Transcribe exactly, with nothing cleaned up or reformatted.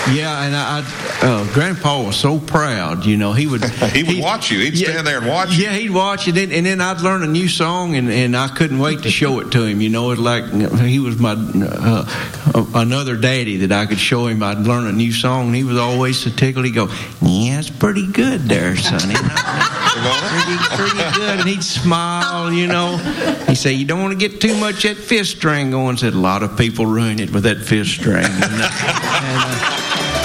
Yeah, and I, uh, Grandpa was so proud. You know, he would he would watch you. He'd yeah, stand there and watch you. Yeah, he'd watch it, and, and then I'd learn a new song, and, and I couldn't wait to show it to him. You know, it's like he was my uh, another daddy that I could show him. I'd learn a new song, and he was always so tickled. He'd go, "Yeah, it's pretty good there, sonny." pretty, pretty good, and he'd smile. You know, he'd say, "You don't want to get too much that fifth string going." Said a lot of people ruin it with that fifth string. And, uh, and, uh,